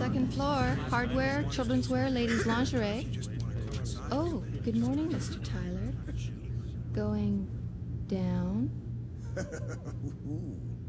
second floor. Hardware, children's wear, ladies' lingerie. Oh, good morning, Mr. Tyler. Going down?